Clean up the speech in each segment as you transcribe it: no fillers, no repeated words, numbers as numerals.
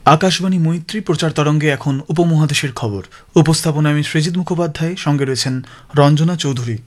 আকাশবাণী মৈত্রী প্রচার তরঙ্গে এখন উপমহাদেশের খবর। উপস্থাপনায় আমি সৃজিত মুখোপাধ্যায়, সঙ্গে রয়েছেন রঞ্জনা চৌধুরী।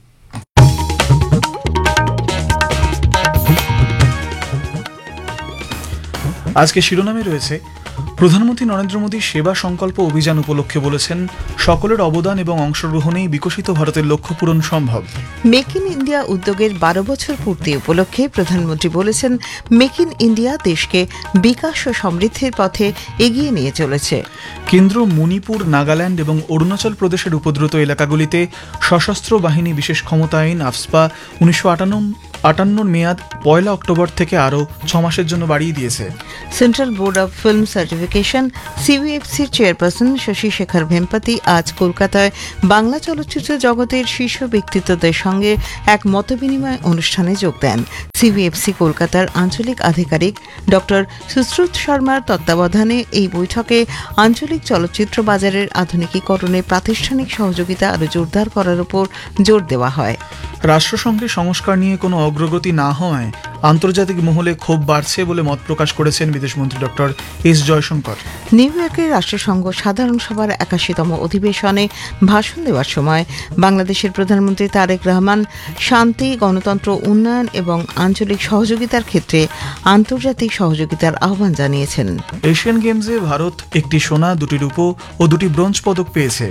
আজকে শিরোনামে রয়েছে, প্রধানমন্ত্রী নরেন্দ্র মোদী সেবা সংকল্প অভিযান উপলক্ষে বলেছেন, সকলের অবদান এবং অংশগ্রহণেই বিকশিত ভারতের লক্ষ্য পূরণ সম্ভব। মেক ইন ইন্ডিয়া উদ্যোগের 12 বছর পূর্তি উপলক্ষে প্রধানমন্ত্রী বলেছেন, মেক ইন ইন্ডিয়া দেশকে বিকাশ ও সমৃদ্ধির পথে এগিয়ে নিয়ে চলেছে। কেন্দ্র মণিপুর, নাগাল্যান্ড এবং অরুণাচল প্রদেশের উপদ্রুত এলাকাগুলিতে সশস্ত্র বাহিনী বিশেষ ক্ষমতা আইন আফস্পা 1958 মেয়াদ 1 অক্টোবর থেকে আরও 6 মাসের জন্য বাড়িয়ে দিয়েছে। Central board of film certification সিবিএফসির chairperson Shashi Shekhar ভেমপাতি আজ কলকাতায় বাংলা চলচ্চিত্র জগতের শীর্ষ ব্যক্তিত্বদের সঙ্গে এক মতবিনিময় অনুষ্ঠানে যোগ দেন। সিবিএফসি কলকাতার আঞ্চলিক আধিকারিক ড সুশ্রুত শর্মার তত্ত্বাবধানে এই বৈঠকে আঞ্চলিক চলচ্চিত্র বাজারের আধুনিকীকরণে প্রাতিষ্ঠানিক সহযোগিতা আরও জোরদার করার উপর জোর দেওয়া হয়। রাষ্ট্রসংঘের সংস্কার নিয়ে কোনো অগ্রগতি না হওয়ায় আন্তর্জাতিক মহলে ক্ষোভ বাড়ছে বলে মত প্রকাশ করেছেন বিদেশমন্ত্রী ড এস জয়শঙ্কর। নিউ ইয়র্কের রাষ্ট্রসংঘ সাধারণ সভার 81তম অধিবেশনে ভাষণ দেওয়ার সময় বাংলাদেশের প্রধানমন্ত্রী তারেক রহমান শান্তি, গণতন্ত্র, উন্নয়ন এবং আঞ্চলিক সহযোগিতার ক্ষেত্রে আন্তর্জাতিক সহযোগিতার আহ্বান জানিয়েছেন। এশিয়ান গেমসে ভারত 1টি সোনা, 2টি রূপো ও 2টি ব্রোঞ্জ পদক পেয়েছে।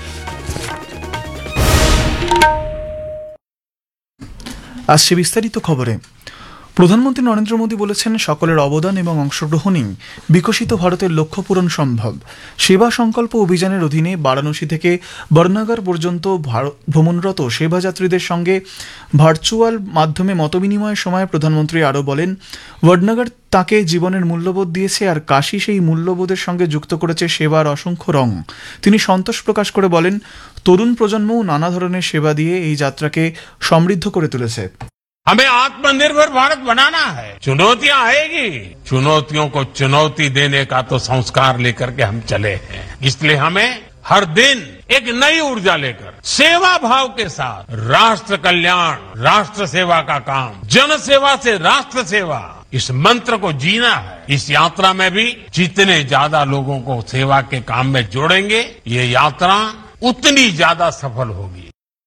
আসছে বিস্তারিত খবরে। প্রধানমন্ত্রী নরেন্দ্র মোদী বলেছেন, সকলের অবদান এবং অংশগ্রহণেই বিকশিত ভারতের লক্ষ্য পূরণ সম্ভব। সেবা সংকল্প অভিযানের অধীনে বারাণসী থেকে বর্ণাগার পর্যন্ত ভ্রমণরত সেবাযাত্রীদের সঙ্গে ভার্চুয়াল মাধ্যমে মতবিনিময়ের সময় প্রধানমন্ত্রী আরও বলেন, বর্ণাগার তাকে জীবনের মূল্যবোধ দিয়েছে, আর কাশী সেই মূল্যবোধের সঙ্গে যুক্ত করেছে সেবার অসংখ্য রং। তিনি সন্তোষ প্রকাশ করে বলেন, তরুণ প্রজন্মও নানা ধরনের সেবা দিয়ে এই যাত্রাকে সমৃদ্ধ করে তুলেছে। हमें आत्मनिर्भर भारत बनाना है। चुनौतियां आएगी, चुनौतियों को चुनौती देने का तो संस्कार लेकर के हम चले हैं। इसलिए हमें हर दिन एक नई ऊर्जा लेकर सेवा भाव के साथ राष्ट्र कल्याण, राष्ट्र सेवा का काम, जन सेवा से राष्ट्र सेवा, इस मंत्र को जीना है। इस यात्रा में भी जितने ज्यादा लोगों को सेवा के काम में जोड़ेंगे, ये यात्रा उतनी ज्यादा सफल होगी।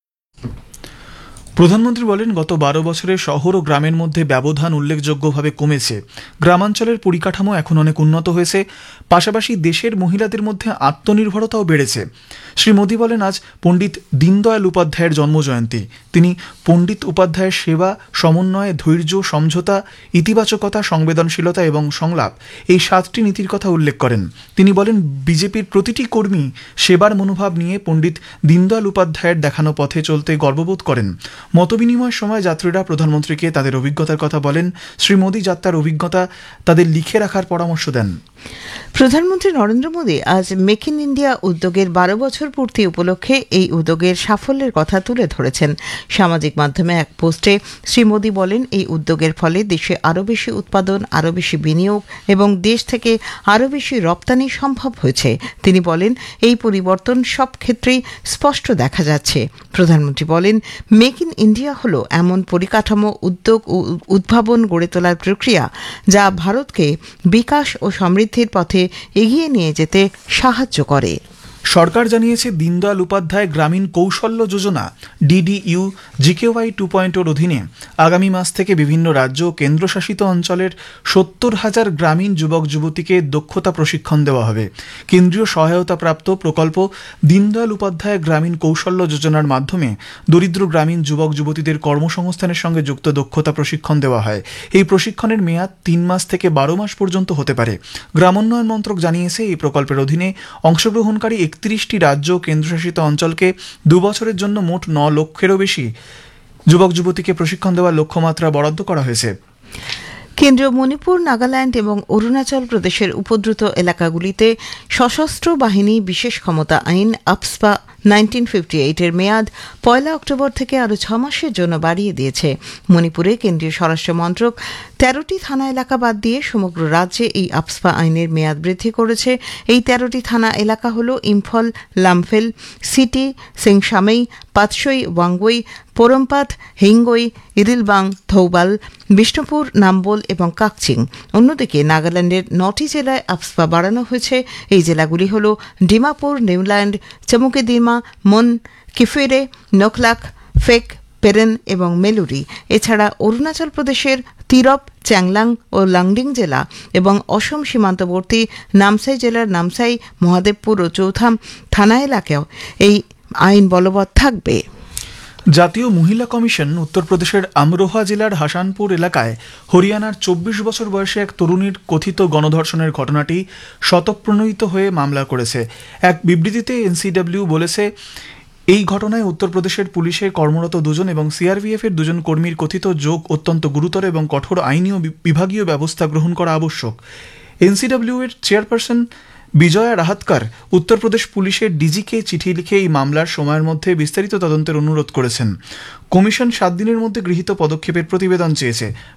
প্রধানমন্ত্রী বলেন, গত 12 বছরে শহর ও গ্রামের মধ্যে ব্যবধান উল্লেখযোগ্যভাবে কমেছে। গ্রামাঞ্চলের পরিকাঠামো এখন অনেক উন্নত হয়েছে, পাশাপাশি দেশের মহিলাদের মধ্যে আত্মনির্ভরতাও বেড়েছে। শ্রী মোদী বলেন, আজ পণ্ডিত দীনদয়াল উপাধ্যায়ের জন্মজয়ন্তী। তিনি পণ্ডিত উপাধ্যায়ের সেবা, সমন্বয়, ধৈর্য, সমঝোতা, ইতিবাচকতা, সংবেদনশীলতা এবং সংলাপ, এই 7টি নীতির কথা উল্লেখ করেন। তিনি বলেন, বিজেপির প্রতিটি কর্মী সেবার মনোভাব নিয়ে পণ্ডিত দীনদয়াল উপাধ্যায়ের দেখানো পথে চলতে গর্ববোধ করেন। মতবিনিময়ের সময় যাত্রীরা প্রধানমন্ত্রীকে তাদের অভিজ্ঞতার কথা বলেন। শ্রী মোদী যাত্রার অভিজ্ঞতা তাদের লিখে রাখার পরামর্শ দেন। প্রধানমন্ত্রী নরেন্দ্র মোদী আজ মেক ইন ইন্ডিয়া উদ্যোগের 12 বছর পূর্তি উপলক্ষে এই উদ্যোগের সাফল্যের কথা তুলে ধরেছেন। সামাজিক মাধ্যমে এক পোস্টে শ্রী মোদী বলেন, এই উদ্যোগের ফলে দেশে আরও বেশি উৎপাদন, আরও বেশি বিনিয়োগ এবং দেশ থেকে আরও বেশি রপ্তানি সম্ভব হয়েছে। তিনি বলেন, এই পরিবর্তন সব ক্ষেত্রেই স্পষ্ট দেখা যাচ্ছে। প্রধানমন্ত্রী বলেন, মেক ইন ইন্ডিয়া হল এমন পরিকাঠামো, উদ্যোগ ও উদ্ভাবন গড়ে তোলার প্রক্রিয়া যা ভারতকে বিকাশ ও সমৃদ্ধির পথে এগিয়ে নিয়ে যেতে সাহায্য করে। সরকার জানিয়েছে, দীনদয়াল উপাধ্যায় গ্রামীণ কৌশল্য যোজনা DDU GKY 2.0 অধীনে আগামী মাস থেকে বিভিন্ন রাজ্য ও কেন্দ্রশাসিত অঞ্চলের 70,000 গ্রামীণ যুবক যুবতীকে দক্ষতা প্রশিক্ষণ দেওয়া হবে। কেন্দ্রীয় সহায়তাপ্রাপ্ত প্রকল্প দীনদয়াল উপাধ্যায় গ্রামীণ কৌশল্য যোজনার মাধ্যমে দরিদ্র গ্রামীণ যুবক যুবতীদের কর্মসংস্থানের সঙ্গে যুক্ত দক্ষতা প্রশিক্ষণ দেওয়া হয়। এই প্রশিক্ষণের মেয়াদ 3 মাস থেকে 12 মাস পর্যন্ত হতে পারে। গ্রামোন্নয়ন মন্ত্রক জানিয়েছে, এই প্রকল্পের অধীনে অংশগ্রহণকারী 31টি রাজ্য ও কেন্দ্রশাসিত অঞ্চলকে 2 বছরের জন্য মোট 9 লক্ষেরও বেশি যুবক যুবতীকে প্রশিক্ষণ দেওয়ার লক্ষ্যমাত্রা বরাদ্দ করা হয়েছে। কেন্দ্রীয় মণিপুর, নাগাল্যান্ড এবং অরুণাচল প্রদেশের উপদ্রুত এলাকাগুলিতে সশস্ত্র বাহিনী বিশেষ ক্ষমতা আইন আফস্পা 1958 এর মেয়াদ 1 অক্টোবর থেকে আরও 6 মাসের জন্য বাড়িয়ে দিয়েছে। মণিপুরে কেন্দ্রীয় স্বরাষ্ট্র মন্ত্রক 13টি থানা এলাকা বাদ দিয়ে সমগ্র রাজ্যে এই আফস্পা আইনের মেয়াদ বৃদ্ধি করেছে। এই 13টি থানা এলাকা হল ইম্ফল, লামফেল, সিটি, সিংশামেই, পাতসই, ওয়াংগুই, পোরমপাত, হিঙ্গই, ইরিলবাং, থৌবাল, বিষ্ণুপুর, নাম্বল এবং কাকচিং। অন্যদিকে নাগাল্যান্ডের 9টি জেলায় আফস্পা বাড়ানো হয়েছে। এই জেলাগুলি হল ডিমাপুর, নিউল্যান্ড, চামুকেদিমা, মন, কিফেরে, নোকলাক, ফেক, পেরেন এবং মেলুরি। এছাড়া অরুণাচল প্রদেশের তিরপ, চ্যাংলাং ও লাংডিং জেলা এবং অসম সীমান্তবর্তী নামসাই জেলার নামসাই, মহাদেবপুর ও চৌথাম থানা এলাকায় এই আইন বলবৎ থাকবে। জাতীয় মহিলা কমিশন উত্তরপ্রদেশের আমরোহা জেলার হাসানপুর এলাকায় হরিয়ানার 24 বছর বয়সী এক তরুণীর কথিত গণধর্ষণের ঘটনাটি স্বতঃপ্রণোদিত হয়ে মামলা করেছে। এক বিবৃতিতে এনসিডব্লিউ বলেছে, এই ঘটনায় উত্তরপ্রদেশের পুলিশে কর্মরত 2 জন এবং সিআরপিএফ এর 2 জন কর্মীর কথিত যোগ অত্যন্ত গুরুতর এবং কঠোর আইনি ও বিভাগীয় ব্যবস্থা গ্রহণ করা আবশ্যক। এনসিডব্লিউ এর চেয়ারপারসন বিজয়া রাহাতকার উত্তরপ্রদেশ পুলিশের ডিজিকে চিঠি লিখে এই মামলার সময়ের মধ্যে বিস্তারিত তদন্তের অনুরোধ করেছেন। কমিশন 7 দিনের মধ্যে গৃহীত পদক্ষেপের প্রতিবেদন চেয়েছে।